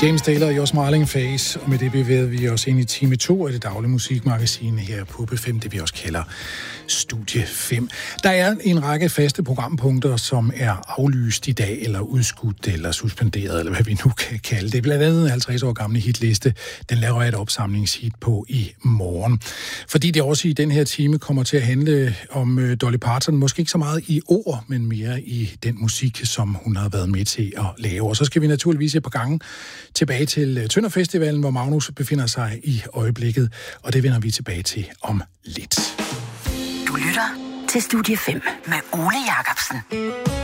James Taylor og Your Smiling Face, og med det bevæger vi os ind i time 2 af det daglige musikmagasin her på P5, det vi også kalder Studie 5. Der er en række faste programpunkter, som er aflyst i dag, eller udskudt, eller suspenderet, eller hvad vi nu kan kalde det. Blandt andet en 50 år gamle hitliste, den laver jeg et opsamlingshit på i morgen. Fordi det også i den her time kommer til at handle om Dolly Parton, måske ikke så meget i ord, men mere i den musik, som hun har været med til at lave. Og så skal vi naturligvis et par gange tilbage til Tønder Festivalen, hvor Magnus befinder sig i øjeblikket, og det vender vi tilbage til om lidt. Du lytter til Studie 5 med Ole Jacobsen.